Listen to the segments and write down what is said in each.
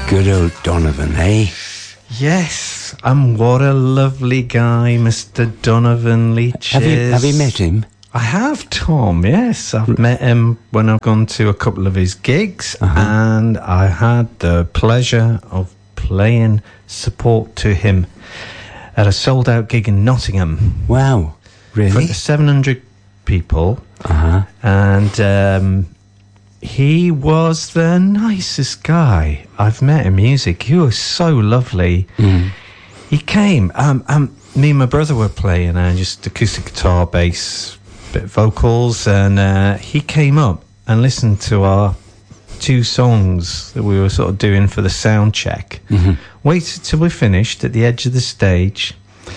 Good old Donovan, eh? Yes, and what a lovely guy, Mr. Donovan Leitch is. Have you met him? I have, Tom, yes. I've met him when I've gone to a couple of his gigs, and I had the pleasure of playing support to him at a sold-out gig in Nottingham. Wow, really? For 700 people. And he was the nicest guy I've met in music. He was so lovely. He came. Me and my brother were playing just acoustic guitar, bass, bit of vocals, and he came up and listened to our 2 songs that we were sort of doing for the sound check. Waited till we finished at the edge of the stage,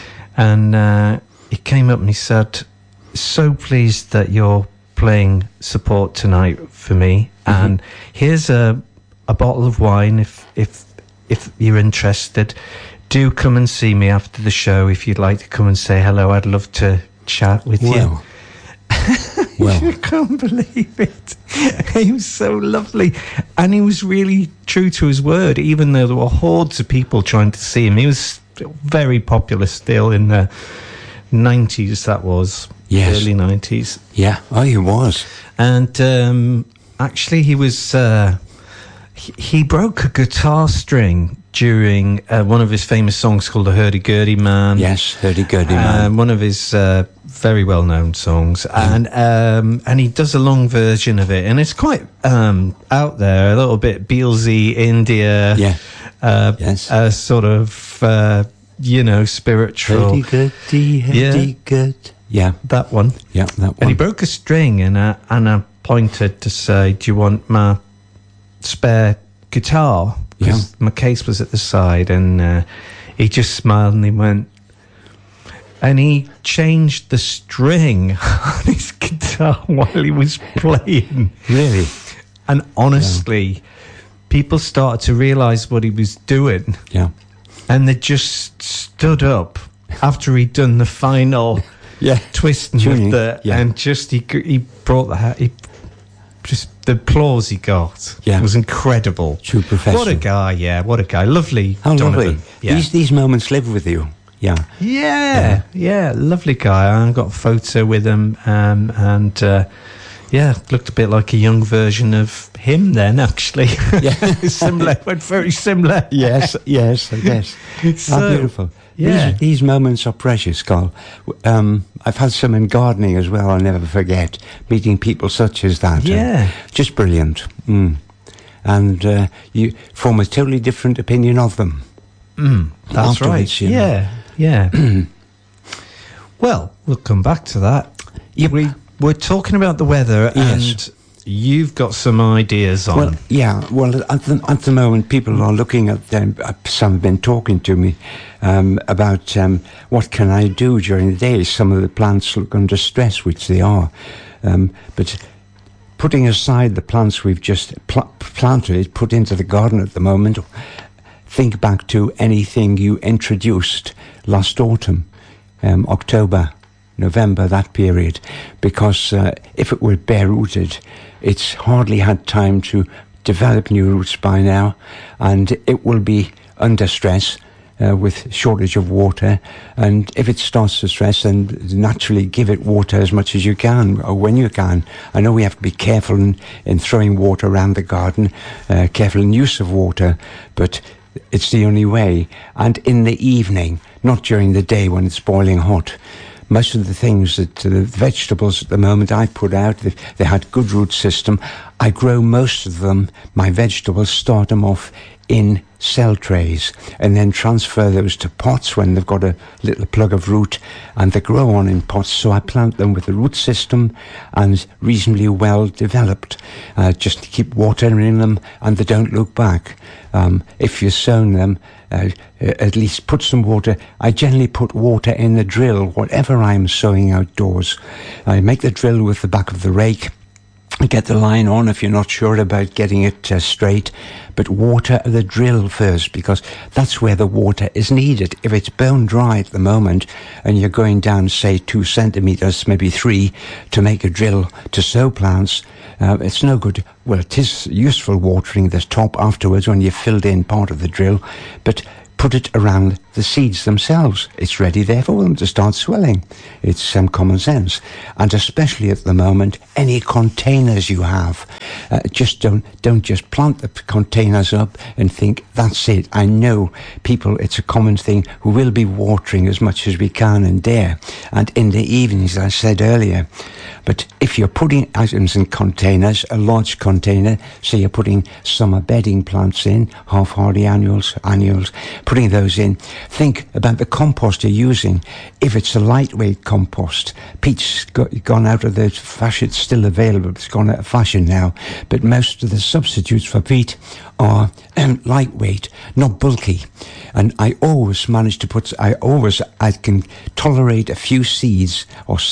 and he came up and he said, "So pleased that you're playing support tonight for me, and here's a bottle of wine if you're interested. Do come and see me after the show if you'd like to come and say hello. I'd love to chat with you." Well, I can't believe it. He was so lovely, and he was really true to his word, even though there were hordes of people trying to see him. He was very popular still in the 90s, that was. Yes. Early 90s. Yeah, he was. And actually he was he broke a guitar string during one of his famous songs called The Hurdy-Gurdy Man. Yes, Hurdy-Gurdy Man. One of his very well-known songs. And he does a long version of it, and it's quite out there, a little bit Beatlesy, India. Yeah. Yes. Sort of, spiritual. Hurdy-Gurdy. Yeah, that one. Yeah, that one. And he broke a string, and I pointed to say, "Do you want my spare guitar?" Because my case was at the side, and he just smiled and he went, and he changed the string on his guitar while he was playing. Really? And honestly, people started to realise what he was doing. Yeah. And they just stood up after he'd done the final twist and just he brought the applause he got was incredible. True professional. What a guy, what a guy. Lovely. How Donovan. lovely. Yeah. These moments live with you. Yeah, lovely guy. I got a photo with him, and looked a bit like a young version of him then, actually. Yeah. Similar, but very similar. Yes, I guess. How beautiful. Yeah. These moments are precious, Carl. I've had some in gardening as well, I'll never forget. Meeting people such as that. Yeah. Just brilliant. And you form a totally different opinion of them. That's right. Yeah. Well, we'll come back to that. Yep. We're talking about the weather, and you've got some ideas on. Well, at the moment, people are looking at them. Some have been talking to me about what can I do during the day. Some of the plants look under stress, which they are. But putting aside the plants we've just put into the garden at the moment, think back to anything you introduced last autumn, October, November, that period, because if it were bare-rooted, it's hardly had time to develop new roots by now, and it will be under stress with shortage of water. And if it starts to stress, then naturally give it water as much as you can, or when you can. I know we have to be careful in throwing water around the garden, careful in use of water, but it's the only way. And in the evening, not during the day when it's boiling hot. Most of the things that the vegetables at the moment I put out, they had good root system. I grow most of them, my vegetables, start them off in cell trays and then transfer those to pots when they've got a little plug of root, and they grow on in pots. So I plant them with the root system and reasonably well developed, just to keep water in them and they don't look back. If you've sown them, at least put some water. I generally put water in the drill, whatever I'm sowing outdoors. I make the drill with the back of the rake, get the line on if you're not sure about getting it straight, but water the drill first, because that's where the water is needed. If it's bone dry at the moment and you're going down, say, 2 centimetres, maybe 3, to make a drill to sow plants, it's no good. Well, it is useful watering the top afterwards when you've filled in part of the drill, but put it around the seeds themselves. It's ready there for them to start swelling. It's some common sense. And especially at the moment, any containers you have, just don't just plant the containers up and think, that's it. I know people, it's a common thing, who will be watering as much as we can and dare. And in the evenings, as I said earlier. But if you're putting items in containers, a large container, say you're putting summer bedding plants in, half-hardy annuals, putting those in, think about the compost you're using. If it's a lightweight compost, peat's gone out of the fashion, it's still available, it's gone out of fashion now, but most of the substitutes for peat are lightweight, not bulky. And I always manage to put, I can tolerate a few seeds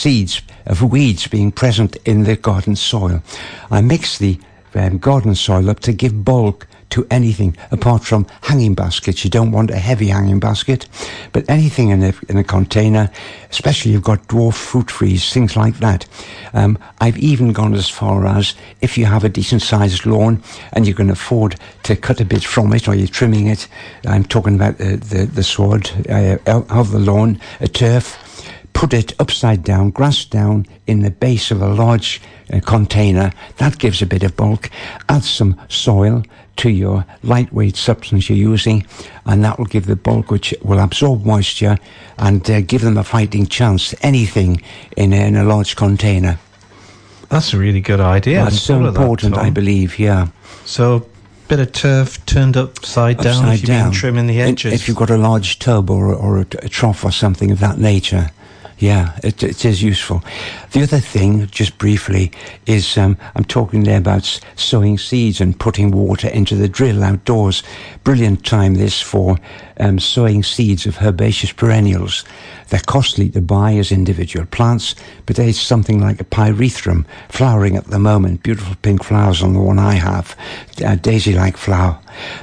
of weeds being present in the garden soil. I mix the garden soil up to give bulk to anything apart from hanging baskets. You don't want a heavy hanging basket, but anything in a container, especially you've got dwarf fruit trees, things like that. I've even gone as far as, if you have a decent sized lawn and you can afford to cut a bit from it, or you're trimming it, I'm talking about the sward of the lawn, a turf, put it upside down, grass down, in the base of a large container. That gives a bit of bulk. Add some soil to your lightweight substance you're using, and that will give the bulk, which will absorb moisture and give them a fighting chance. Anything in a large container. That's a really good idea. That's so important, I believe, yeah. So, bit of turf turned upside down if you've been trimming the edges. If you've got a large tub or a trough or something of that nature. Yeah, it is useful. The other thing, just briefly, is I'm talking there about sowing seeds and putting water into the drill outdoors. Brilliant time this for sowing seeds of herbaceous perennials. They're costly to buy as individual plants, but there's something like a pyrethrum flowering at the moment. Beautiful pink flowers on the one I have, daisy-like flower.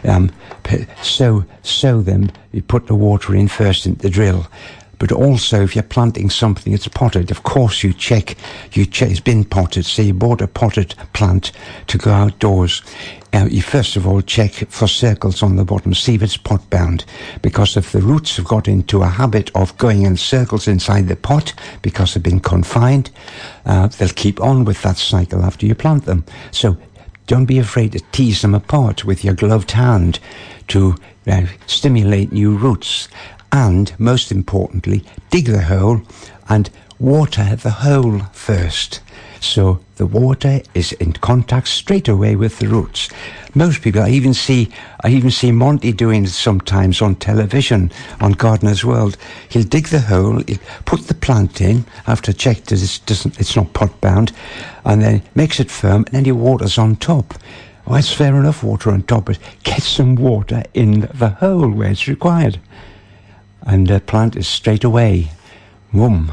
Sow them. You put the water in first into the drill. But also, if you're planting something that's potted, of course you check it's been potted. Say you bought a potted plant to go outdoors. You first of all check for circles on the bottom, see if it's pot bound. Because if the roots have got into a habit of going in circles inside the pot because they've been confined, they'll keep on with that cycle after you plant them. So don't be afraid to tease them apart with your gloved hand to stimulate new roots. And, most importantly, dig the hole and water the hole first. So the water is in contact straight away with the roots. Most people, I even see Monty doing it sometimes on television, on Gardener's World. He'll dig the hole, he'll put the plant in, after check that it's not pot bound, and then makes it firm, and then he waters on top. Oh, it's fair enough, water on top, but get some water in the hole where it's required. And the plant is straight away. Boom.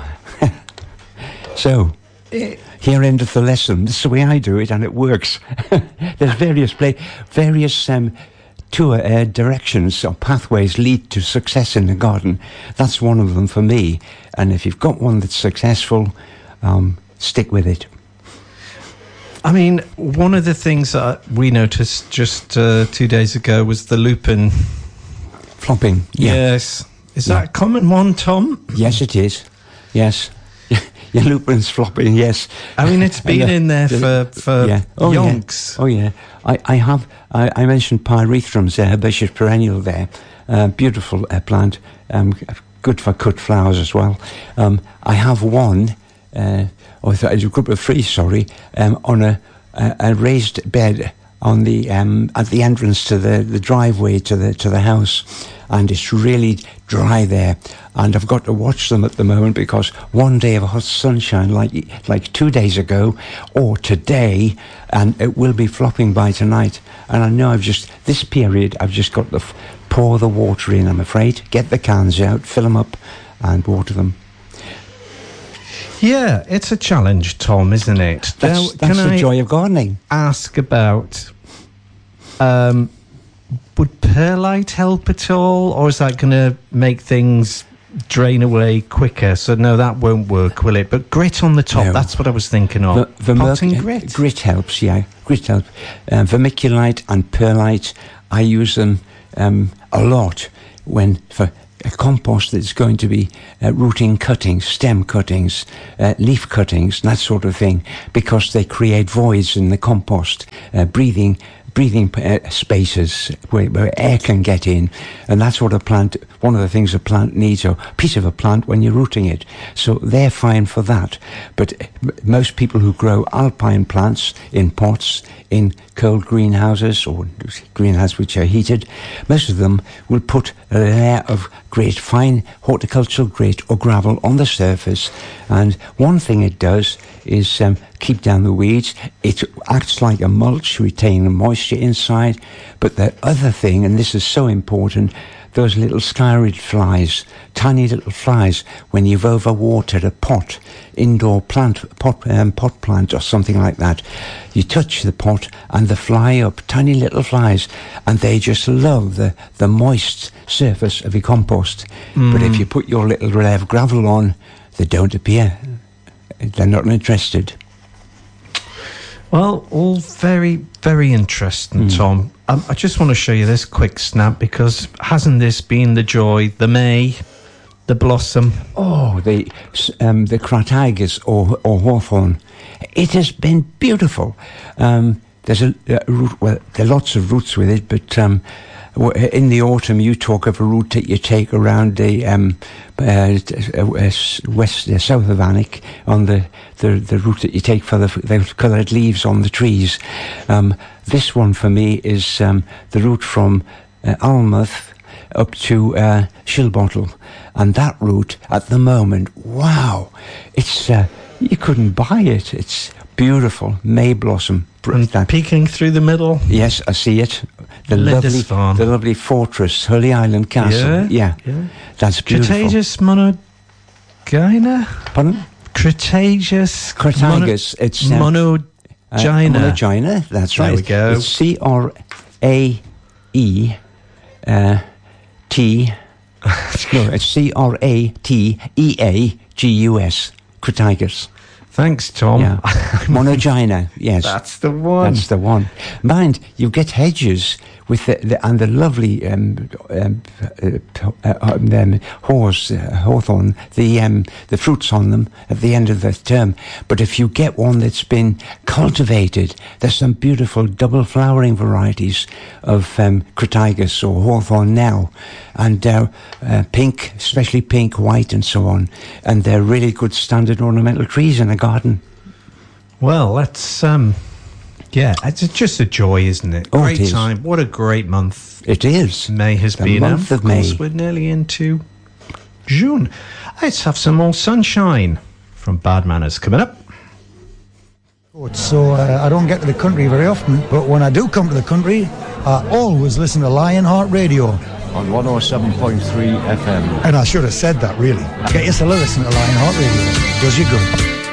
So, here endeth the lesson. This is the way I do it, and it works. There's various directions or pathways lead to success in the garden. That's one of them for me. And if you've got one that's successful, stick with it. I mean, one of the things that we noticed just 2 days ago was the lupin flopping. Yeah. Yes. Is that a common one, Tom? Yes, it is. Yes. Your lupin's flopping, yes. I mean, it's been in there for yonks. Yeah. I mentioned pyrethrum there, herbaceous perennial there. Beautiful plant. Good for cut flowers as well. I have one, a group of three, on a raised bed on the at the entrance to the driveway to the house, and it's really dry there, and I've got to watch them at the moment because one day of hot sunshine like 2 days ago or today, and it will be flopping by tonight, and I know I've just got to pour the water in, I'm afraid, get the cans out, fill them up and water them. Yeah, it's a challenge, Tom, isn't it? That's the joy of gardening. Ask about, would perlite help at all? Or is that going to make things drain away quicker? So no, that won't work, will it? But grit on the top, that's what I was thinking of. Potting grit? Grit helps, yeah. Grit helps. Vermiculite and perlite, I use them a lot for a compost that's going to be rooting cuttings, stem cuttings, leaf cuttings, that sort of thing, because they create voids in the compost, breathing spaces where air can get in, and that's what one of the things a plant needs, or piece of a plant when you're rooting it. So they're fine for that. But most people who grow alpine plants in pots, in cold greenhouses, or greenhouses which are heated, most of them will put a layer of grit, fine horticultural grit or gravel on the surface, and one thing it does is keep down the weeds. It acts like a mulch, retaining the moisture inside. But the other thing, and this is so important, those little scarlet flies, tiny little flies, when you've overwatered a pot, indoor pot plant or something like that, you touch the pot and they fly up, tiny little flies, and they just love the moist surface of your compost. But if you put your little layer of gravel on, they don't appear. They're not interested. Well, all very, very interesting, Tom. I just want to show you this quick snap, because hasn't this been the joy, the May, the blossom? Oh, the crataegus or hawthorn. It has been beautiful. There's a root. Well, there are lots of roots with it, but in the autumn you talk of a route that you take around the south of Alnwick, on the route that you take for the coloured leaves on the trees. This one for me is the route from Alnmouth up to Shilbottle, and that route at the moment, wow, it's you couldn't buy it. It's beautiful, May blossom. And peeking through the middle. Yes, I see it. The lovely fortress, Hully Island Castle. Yeah. That's beautiful. Crataegus monogyna? Pardon? Crataegus. It's monogyna. Monogyna, that's right. There we go. It's C-R-A-T. No, it's C-R-A-T-E-A-G-U-S. Crataegus. Thanks, Tom. Yeah. Monogyna, yes. That's the one. That's the one. Mind, you get hedges with the lovely hawthorn, the fruits on them at the end of the term. But if you get one that's been cultivated, there's some beautiful double flowering varieties of crataegus or hawthorn now, and pink, especially pink, white, and so on. And they're really good standard ornamental trees in a garden. Well, that's it's just a joy, isn't it? Great time. What a great month it is. May has been. The month of May. Of course, we're nearly into June. Let's have some more sunshine from Bad Manners coming up. So I don't get to the country very often, but when I do come to the country, I always listen to Lionheart Radio. On 107.3 FM. And I should have said that, really. Get yourself a listen to Lionheart Radio. Does you good.